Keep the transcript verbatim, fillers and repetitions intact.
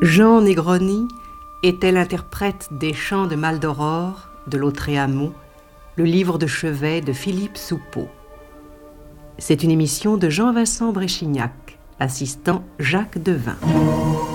Jean Negroni était l'interprète des chants de Maldoror, de Lautréamont, le livre de chevet de Philippe Soupeau. C'est une émission de Jean-Vincent Bréchignac, assistant Jacques Devin.